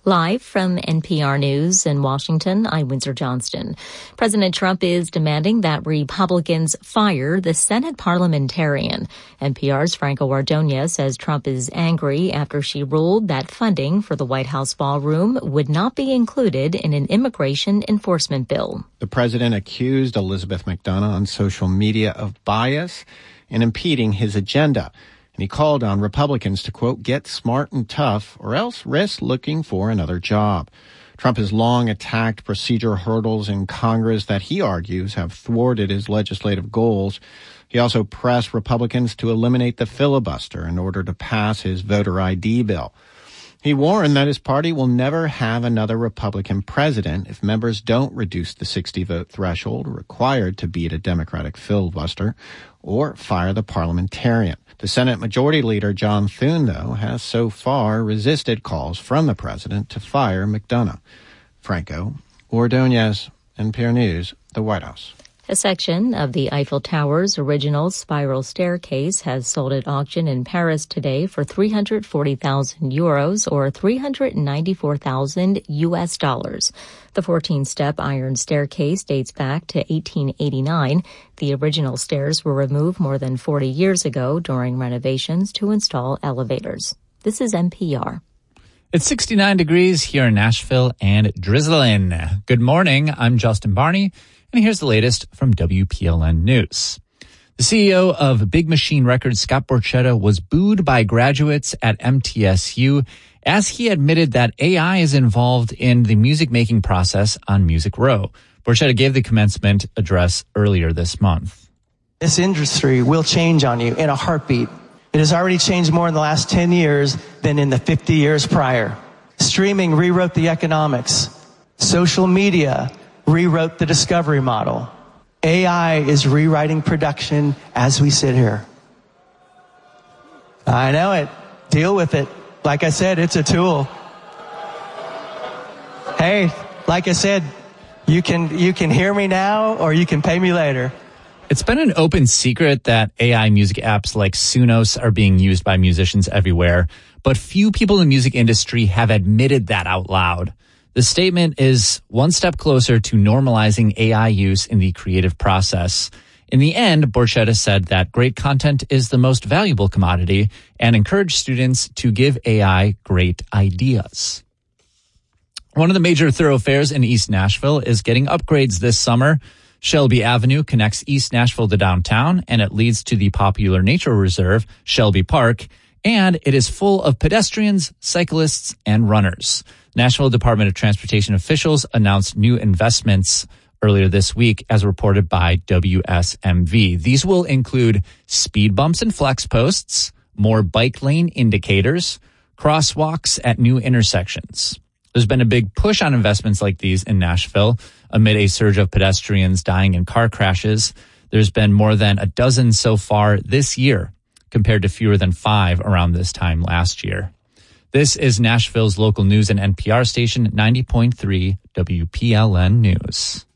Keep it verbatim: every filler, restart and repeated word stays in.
Live from N P R News in Washington, I'm Windsor Johnston. President Trump is demanding that Republicans fire the Senate parliamentarian. N P R's Franco Ordonez says Trump is angry after she ruled that funding for the White House ballroom would not be included in an immigration enforcement bill. The president accused Elizabeth McDonough on social media of bias and impeding his agenda. And he called on Republicans to, quote, get smart and tough or else risk looking for another job. Trump has long attacked procedural hurdles in Congress that he argues have thwarted his legislative goals. He also pressed Republicans to eliminate the filibuster in order to pass his voter I D bill. He warned that his party will never have another Republican president if members don't reduce the sixty-vote threshold required to beat a Democratic filibuster or fire the parliamentarian. The Senate Majority Leader John Thune, though, has so far resisted calls from the president to fire McDonough. Franco Ordonez, N P R News, the White House. A section of the Eiffel Tower's original spiral staircase has sold at auction in Paris today for three hundred forty thousand euros or three hundred ninety-four thousand U S dollars. The fourteen-step iron staircase dates back to eighteen eighty-nine. The original stairs were removed more than forty years ago during renovations to install elevators. This is N P R. It's sixty-nine degrees here in Nashville and drizzling. Good morning. I'm Justin Barney. And here's the latest from W P L N News. The C E O of Big Machine Records, Scott Borchetta, was booed by graduates at M T S U as he admitted that A I is involved in the music-making process on Music Row. Borchetta gave the commencement address earlier this month. This industry will change on you in a heartbeat. It has already changed more in the last ten years than in the fifty years prior. Streaming rewrote the economics. Social media rewrote the discovery model. A I is rewriting production as we sit here. I know it. Deal with it. Like I said, it's a tool. Hey, like I said, you can you can hear me now or you can pay me later. It's been an open secret that A I music apps like Sunos are being used by musicians everywhere, but few people in the music industry have admitted that out loud. The statement is one step closer to normalizing A I use in the creative process. In the end, Borchetta said that great content is the most valuable commodity and encouraged students to give A I great ideas. One of the major thoroughfares in East Nashville is getting upgrades this summer. Shelby Avenue connects East Nashville to downtown, and it leads to the popular nature reserve, Shelby Park, and it is full of pedestrians, cyclists, and runners. Nashville Department of Transportation officials announced new investments earlier this week, as reported by W S M V. These will include speed bumps and flex posts, more bike lane indicators, crosswalks at new intersections. There's been a big push on investments like these in Nashville amid a surge of pedestrians dying in car crashes. There's been more than a dozen so far this year, compared to fewer than five around this time last year. This is Nashville's local news and N P R station, ninety point three W P L N News.